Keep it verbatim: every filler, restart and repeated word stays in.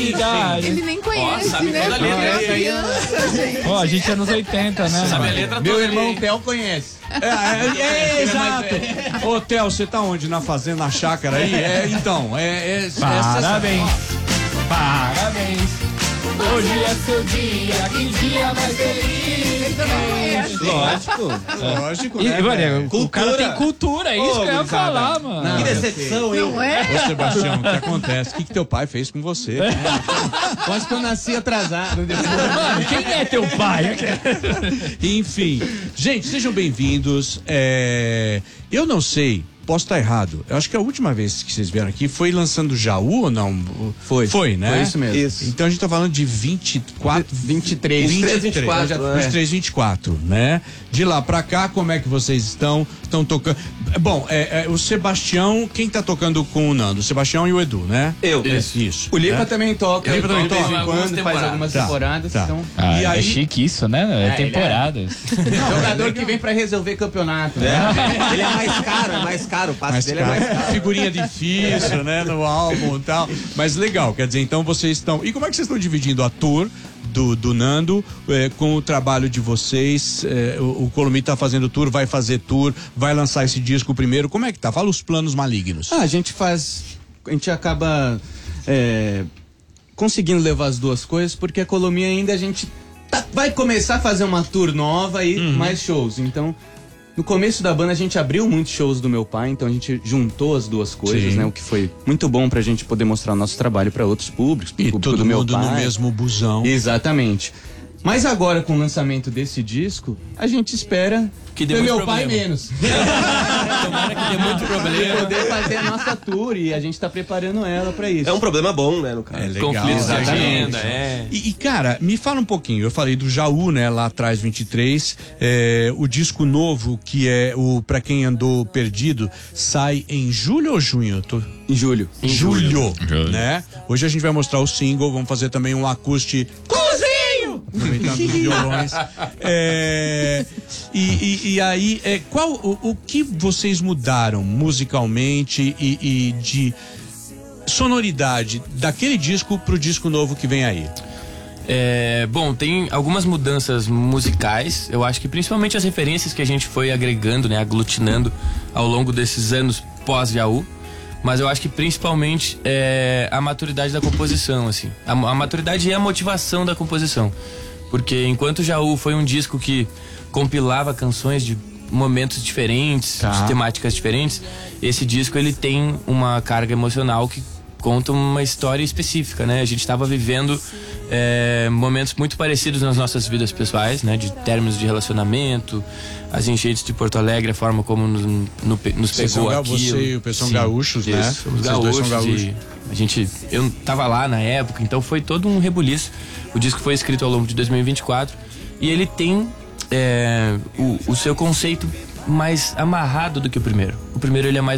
cidade. Ele nem conhece, Ó, sabe né? toda a letra. Porque é uma É, criança, gente. Ó, a gente é anos oitenta, né? Sabe a mano? letra Meu toda irmão ali. Theo conhece. É, é, é, exato. Ô, Theo, você tá onde? Na fazenda, na chácara aí? É, então, é... é Parabéns. Parabéns. Hoje é seu dia, que dia mais feliz. Lógico, lógico, E, né? mano, velho? o cara tem cultura, é isso Ô, que eu ia gurizada. falar, mano. Que decepção, hein? Não é? Ô, Sebastião, o que acontece? O que, que teu pai fez com você? Eu acho que eu nasci atrasado. Mano, quem é teu pai? Enfim, gente, sejam bem-vindos. É, Eu não sei, posso estar errado. Eu acho que a última vez que vocês vieram aqui foi lançando Jaú ou não? Foi. Foi, né? Foi isso mesmo. Isso. Então a gente tá falando de vinte e quatro, vinte e três. vinte e três, vinte e quatro, já- é. vinte e três, vinte e quatro, né? De lá pra cá, como é que vocês estão? Estão tocando. Bom, é, é, o Sebastião, quem tá tocando com o Nando? O Sebastião e o Edu, né? Eu. Isso. Isso O Lipa né? também toca. O Lipa também de vez em toca? quando, Algumas faz temporadas. algumas Tá, temporadas. tá. Então, Ah, E é aí- chique isso, né? É, É, temporadas. jogador que vem pra resolver campeonato. Né? Ele é mais caro, é mais caro. O passe Mais dele é mais caro. caro. Figurinha difícil, né? No álbum e tal. Mas legal, quer dizer, então vocês estão. E como é que vocês estão dividindo a tour do, do Nando eh, com o trabalho de vocês? Eh, o, o Colombi tá fazendo tour, vai fazer tour, vai lançar esse disco primeiro. Como é que tá? Fala os planos malignos. Ah, a gente faz. A gente acaba é, conseguindo levar as duas coisas, porque a Colomia ainda a gente tá- vai começar a fazer uma tour nova e mais shows. Então, no começo da banda a gente abriu muitos shows do meu pai, então a gente juntou as duas coisas, Sim. né? O que foi muito bom pra gente poder mostrar o nosso trabalho pra outros públicos, pro E público todo do meu mundo pai. no mesmo busão. Exatamente. Mas agora, com o lançamento desse disco, a gente espera Que dê ter muito meu pai problema. menos. Tomara que dê muito Pra problema. poder fazer a nossa tour e a gente tá preparando ela pra isso. É um problema bom, né, no caso. É legal. Conflitos de Exatamente. agenda, é. E, e, cara, me fala um pouquinho. Eu falei do Jaú, né, lá atrás, vinte e três. É, o disco novo, que é o Pra Quem Andou Perdido, sai em julho ou junho? Tô... Em julho. Julho, Julho. né? Hoje a gente vai mostrar o single, vamos fazer também um acústico. Cozinho! Aproveitando os violões. É, e, e, e aí, é, qual o, o que vocês mudaram musicalmente e, e de sonoridade daquele disco pro disco novo que vem aí? É, bom, tem algumas mudanças musicais. Eu acho que principalmente as referências que a gente foi agregando, né, aglutinando ao longo desses anos pós-Jaú. Mas eu acho que principalmente é a maturidade da composição, assim. A, a maturidade e a motivação da composição. Porque enquanto Jaú foi um disco que compilava canções de momentos diferentes, Tá. de temáticas diferentes, esse disco ele tem uma carga emocional que conta uma história específica, né? A gente estava vivendo é, momentos muito parecidos nas nossas vidas pessoais, né? De términos de relacionamento, as enchentes de Porto Alegre, a forma como nos, no, nos Vocês pegou são ga- aquilo. você e o pessoal Sim, gaúchos, né? isso, somos Vocês dois são gaúchos. gaúchos. E a gente, eu tava lá na época, então foi todo um rebuliço. O disco foi escrito ao longo de dois mil e vinte e quatro e ele tem é, o, o seu conceito mais amarrado do que o primeiro. O primeiro ele é mais